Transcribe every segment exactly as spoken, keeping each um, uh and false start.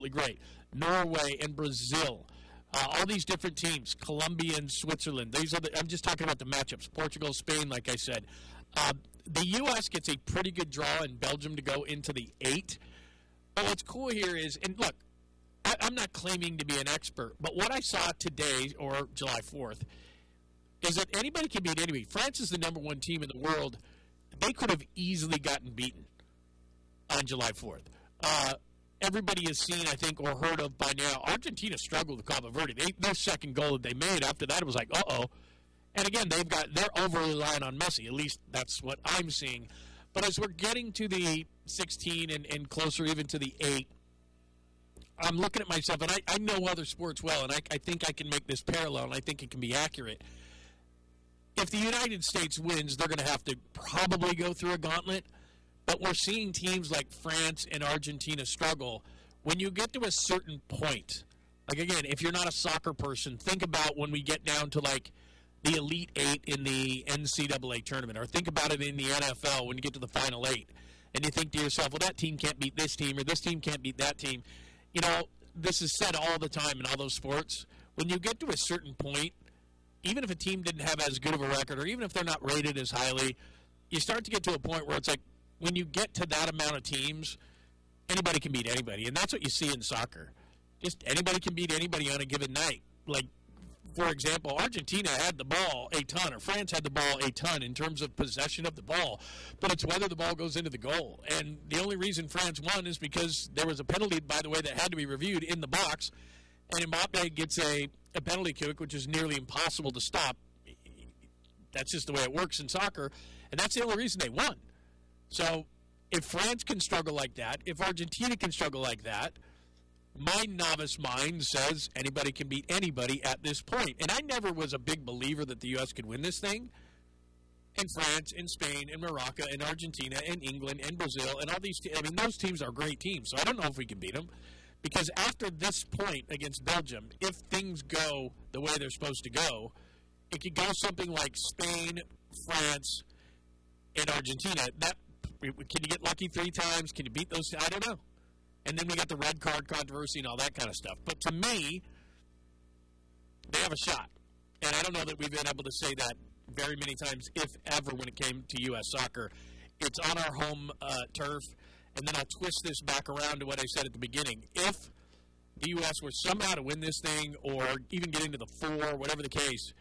great. Norway and Brazil. Uh, all these different teams, Colombia and Switzerland. These are the, I'm just talking about the matchups. Portugal, Spain, like I said. Uh, the U S gets a pretty good draw in Belgium to go into the eight. But what's cool here is, and look, I, I'm not claiming to be an expert, but what I saw today, or July fourth, is that anybody can beat anybody. France is the number one team in the world. They could have easily gotten beaten on July fourth. Uh, everybody has seen, I think, or heard of by now, Argentina struggled with Cabo Verde. They, their second goal that they made after that, it was like, uh-oh. And again, they've got, they're overly relying on Messi. At least that's what I'm seeing. But as we're getting to the sixteen and, and closer even to the eight, I'm looking at myself, and I, I know other sports well, and I, I think I can make this parallel, and I think it can be accurate. If the United States wins, they're going to have to probably go through a gauntlet. But we're seeing teams like France and Argentina struggle. When you get to a certain point, like again, if you're not a soccer person, think about when we get down to like the Elite Eight in the N C double A tournament, or think about it in the N F L when you get to the Final Eight, and you think to yourself, well, that team can't beat this team, or this team can't beat that team. You know, this is said all the time in all those sports. When you get to a certain point, even if a team didn't have as good of a record, or even if they're not rated as highly, you start to get to a point where it's like, when you get to that amount of teams, anybody can beat anybody. And that's what you see in soccer. Just anybody can beat anybody on a given night. Like, for example, Argentina had the ball a ton, or France had the ball a ton in terms of possession of the ball. But it's whether the ball goes into the goal. And the only reason France won is because there was a penalty, by the way, that had to be reviewed in the box. And Mbappe gets a, a penalty kick, which is nearly impossible to stop. That's just the way it works in soccer. And that's the only reason they won. So if France can struggle like that, if Argentina can struggle like that, my novice mind says anybody can beat anybody at this point. And I never was a big believer that the U S could win this thing. And France and Spain and Morocco and Argentina and England and Brazil and all these te- I mean, those teams are great teams. So I don't know if we can beat them. Because after this point against Belgium, if things go the way they're supposed to go, it could go something like Spain, France, and Argentina. That Can you get lucky three times? Can you beat those? I don't know. And then we got the red card controversy and all that kind of stuff. But to me, they have a shot. And I don't know that we've been able to say that very many times, if ever, when it came to U S soccer. It's on our home uh, turf. And then I'll twist this back around to what I said at the beginning. If the U S were somehow to win this thing, or even get into the four, whatever the case,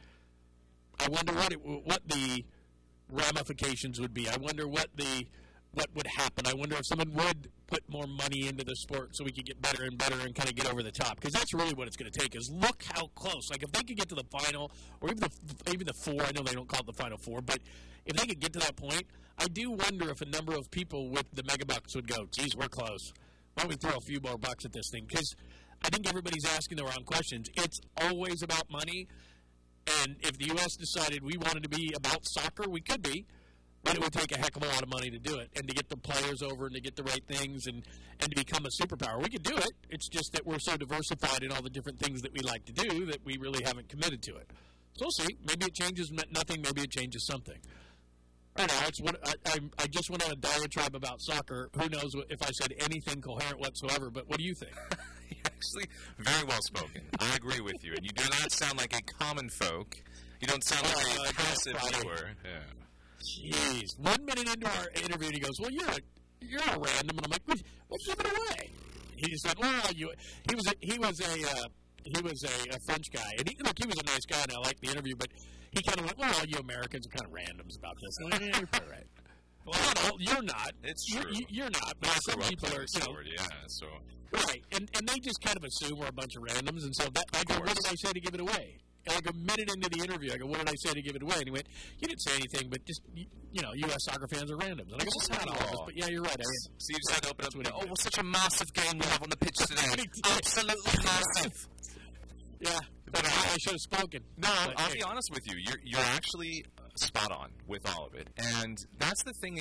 I wonder what it, what the ramifications would be. I wonder what the what would happen. I wonder if someone would put more money into the sport so we could get better and better and kind of get over the top. Because that's really what it's going to take, is look how close. Like, if they could get to the final, or even the, even the four, I know they don't call it the final four, but if they could get to that point, I do wonder if a number of people with the mega bucks would go, geez, we're close. Why don't we throw a few more bucks at this thing? Because I think everybody's asking the wrong questions. It's always about money. And if the U S decided we wanted to be about soccer, we could be. But it would take a heck of a lot of money to do it, and to get the players over and to get the right things and, and to become a superpower. We could do it. It's just that we're so diversified in all the different things that we like to do that we really haven't committed to it. So we'll see. Maybe it changes nothing. Maybe it changes something. All right, Alex, what, I, I, I just went on a diatribe about soccer. Who knows if I said anything coherent whatsoever, but what do you think? Actually, very well spoken. I agree with you. And you do not sound like a common folk. You don't sound like uh, a passive viewer. Yeah. Jeez. One minute into our interview, he goes, well, you're a, you're a random. And I'm like, what, what's giving away? He just said, well, you, he was a, he was a, uh, he was a, a French guy. And he, look, he was a nice guy, and I liked the interview, but he kind of went, well, you Americans are kind of randoms about this. And I'm like, yeah, you're right. Well, no, you're not. It's you're, true. You're not. But some people are, you know, yeah, so. Right. And, and they just kind of assume we're a bunch of randoms. And so that, I go, what did I say to give it away? Like a minute into the interview, I go, what did I say to give it away? And he went, you didn't say anything, but just, you know, U S soccer fans are randoms. And I go, well, not all of us, but yeah, you're right. I mean, so you just had to open up with, oh, well, such a massive game we have on the pitch today. Absolutely massive. Yeah, but I, I should have spoken. No, but, I'll hey. be honest with you. You're, you're actually spot on with all of it. And that's the thing is,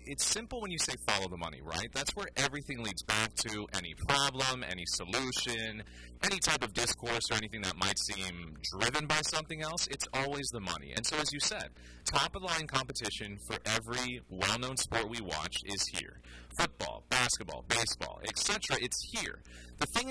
it's simple when you say follow the money, right? That's where everything leads back to. Any problem, any solution, any type of discourse or anything that might seem driven by something else, it's always the money. And so, as you said, top-of-the-line competition for every well-known sport we watch is here. Football, basketball, baseball, et cetera. It's here. The thing